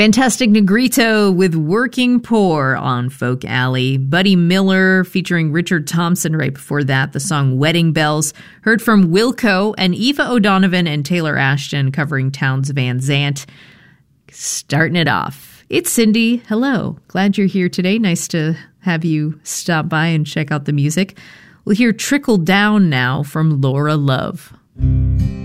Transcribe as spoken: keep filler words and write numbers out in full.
Fantastic Negrito with Working Poor on Folk Alley. Buddy Miller featuring Richard Thompson right before that. The song Wedding Bells. Heard from Wilco and Eva O'Donovan and Taylor Ashton covering Townes Van Zandt. Starting it off. It's Cindy. Hello. Glad you're here today. Nice to have you stop by and check out the music. We'll hear Trickle Down now from Laura Love.